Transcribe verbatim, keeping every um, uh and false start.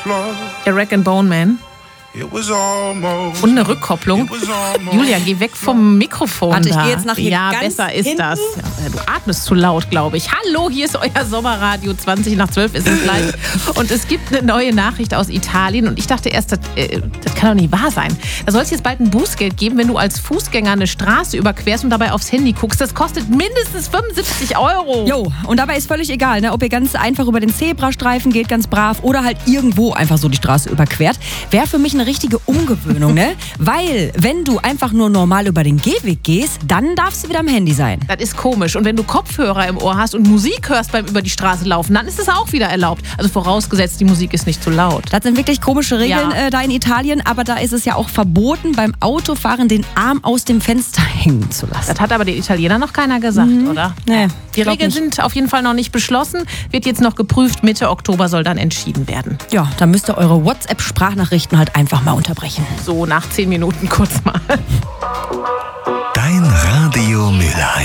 Der Rag and Bone Man. Und eine Rückkopplung. Julia, geh weg vom Mikrofon. Warte, ich da. gehe jetzt nach hier Ja, ganz besser ist hinten. das. Ja, du atmest zu laut, glaube ich. Hallo, hier ist euer Sommerradio. zwanzig nach zwölf ist es gleich. Und es gibt eine neue Nachricht aus Italien. Und ich dachte erst, das, äh, das kann doch nicht wahr sein. Da soll es jetzt bald ein Bußgeld geben, wenn du als Fußgänger eine Straße überquerst und dabei aufs Handy guckst. Das kostet mindestens fünfundsiebzig Euro. Jo, und dabei ist völlig egal, ne, ob ihr ganz einfach über den Zebrastreifen geht, ganz brav, oder halt irgendwo einfach so die Straße überquert. Wäre für mich eine richtige Umgewöhnung, ne? Weil, wenn du einfach nur normal über den Gehweg gehst, dann darfst du wieder am Handy sein. Das ist komisch. Und wenn du Kopfhörer im Ohr hast und Musik hörst beim über die Straße laufen, dann ist es auch wieder erlaubt. Also vorausgesetzt, die Musik ist nicht zu laut. Das sind wirklich komische Regeln Ja. äh, da in Italien, aber da ist es ja auch verboten, beim Autofahren den Arm aus dem Fenster hängen zu lassen. Das hat aber den Italienern noch keiner gesagt, Mhm. oder? Nee, Die glaub Regeln nicht. sind auf jeden Fall noch nicht beschlossen, wird jetzt noch geprüft. Mitte Oktober soll dann entschieden werden. Ja, dann müsst ihr eure WhatsApp-Sprachnachrichten halt einfach mal unterbrechen. So nach zehn Minuten kurz mal.